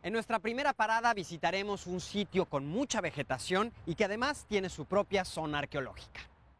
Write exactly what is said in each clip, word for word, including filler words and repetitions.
En nuestra primera parada visitaremos un sitio con mucha vegetación y que además tiene su propia zona arqueológica.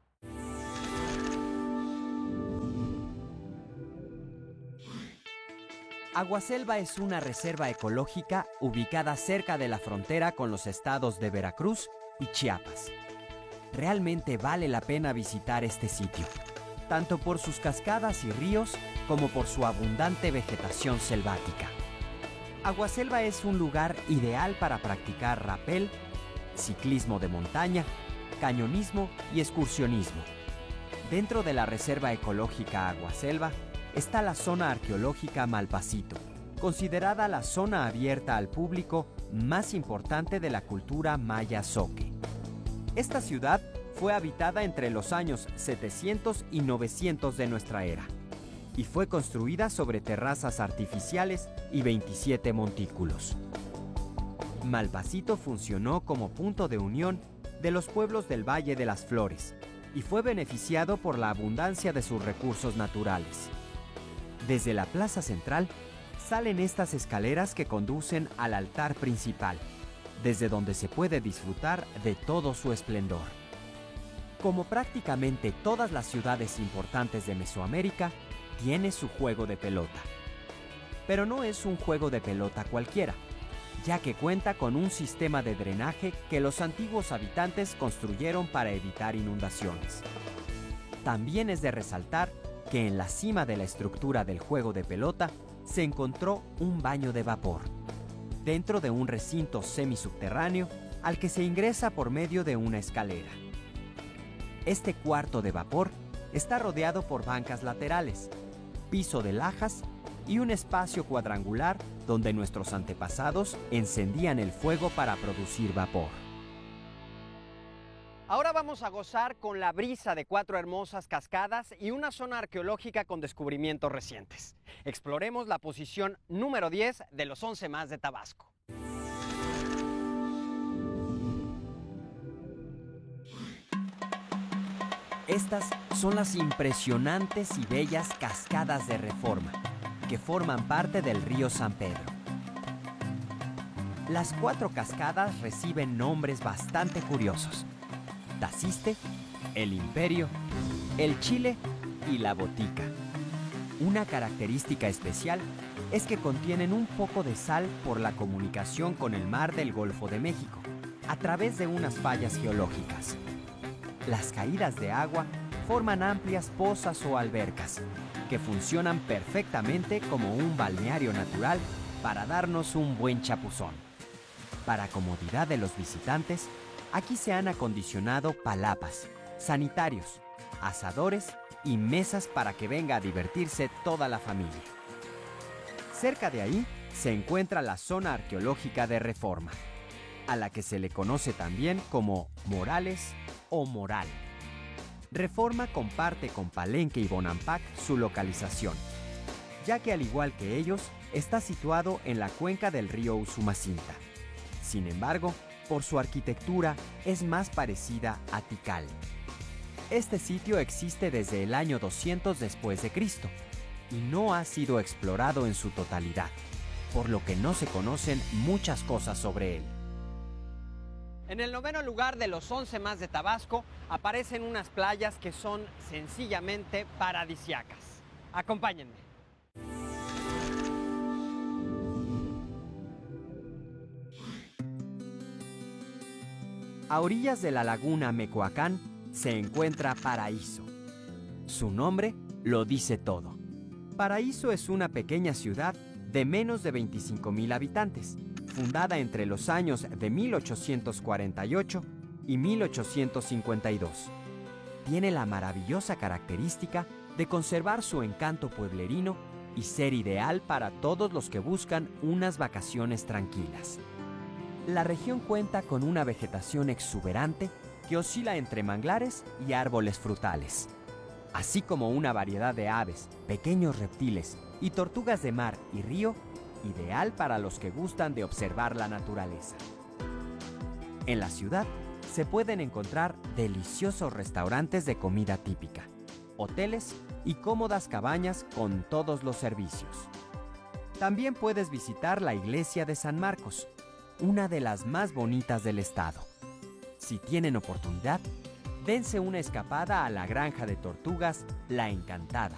Aguaselva es una reserva ecológica ubicada cerca de la frontera con los estados de Veracruz y Chiapas. Realmente vale la pena visitar este sitio, tanto por sus cascadas y ríos como por su abundante vegetación selvática. Aguaselva es un lugar ideal para practicar rapel, ciclismo de montaña, cañonismo y excursionismo. Dentro de la Reserva Ecológica Aguaselva está la zona arqueológica Malpasito, considerada la zona abierta al público más importante de la cultura maya zoque. Esta ciudad fue habitada entre los años setecientos y novecientos de nuestra era y fue construida sobre terrazas artificiales y veintisiete montículos. Malpasito funcionó como punto de unión de los pueblos del Valle de las Flores y fue beneficiado por la abundancia de sus recursos naturales. Desde la plaza central salen estas escaleras que conducen al altar principal, desde donde se puede disfrutar de todo su esplendor. Como prácticamente todas las ciudades importantes de Mesoamérica, tiene su juego de pelota. Pero no es un juego de pelota cualquiera, ya que cuenta con un sistema de drenaje que los antiguos habitantes construyeron para evitar inundaciones. También es de resaltar que en la cima de la estructura del juego de pelota se encontró un baño de vapor, dentro de un recinto semisubterráneo al que se ingresa por medio de una escalera. Este cuarto de vapor está rodeado por bancas laterales, piso de lajas y un espacio cuadrangular donde nuestros antepasados encendían el fuego para producir vapor. Ahora vamos a gozar con la brisa de cuatro hermosas cascadas y una zona arqueológica con descubrimientos recientes. Exploremos la posición número diez de los once más de Tabasco. Estas son las impresionantes y bellas cascadas de Reforma, que forman parte del río San Pedro. Las cuatro cascadas reciben nombres bastante curiosos: Taciste, el Imperio, el Chile y la Botica. Una característica especial es que contienen un poco de sal por la comunicación con el mar del Golfo de México, a través de unas fallas geológicas. Las caídas de agua forman amplias pozas o albercas, que funcionan perfectamente como un balneario natural para darnos un buen chapuzón. Para comodidad de los visitantes, aquí se han acondicionado palapas, sanitarios, asadores y mesas para que venga a divertirse toda la familia. Cerca de ahí se encuentra la zona arqueológica de Reforma, a la que se le conoce también como Morales o Moral. Reforma comparte con Palenque y Bonampak su localización, ya que al igual que ellos, está situado en la cuenca del río Usumacinta. Sin embargo, por su arquitectura es más parecida a Tikal. Este sitio existe desde el año doscientos después de Cristo y no ha sido explorado en su totalidad, por lo que no se conocen muchas cosas sobre él. En el noveno lugar de los once más de Tabasco aparecen unas playas que son sencillamente paradisíacas. Acompáñenme. A orillas de la laguna Mecoacán se encuentra Paraíso. Su nombre lo dice todo. Paraíso es una pequeña ciudad de menos de veinticinco mil habitantes, fundada entre los años de mil ochocientos cuarenta y ocho y mil ochocientos cincuenta y dos. Tiene la maravillosa característica de conservar su encanto pueblerino y ser ideal para todos los que buscan unas vacaciones tranquilas. La región cuenta con una vegetación exuberante que oscila entre manglares y árboles frutales, así como una variedad de aves, pequeños reptiles y tortugas de mar y río, ideal para los que gustan de observar la naturaleza. En la ciudad se pueden encontrar deliciosos restaurantes de comida típica, hoteles y cómodas cabañas con todos los servicios. También puedes visitar la iglesia de San Marcos, una de las más bonitas del estado. Si tienen oportunidad, dense una escapada a la granja de tortugas La Encantada.